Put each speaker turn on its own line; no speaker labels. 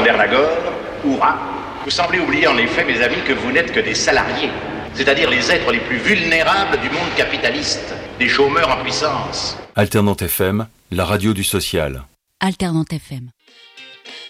Bernagor, hurrah. Vous semblez oublier en effet, mes amis, que vous n'êtes que des salariés, c'est-à-dire les êtres les plus vulnérables du monde capitaliste, des chômeurs en puissance.
Alternante FM, la radio du social.
Alternante FM.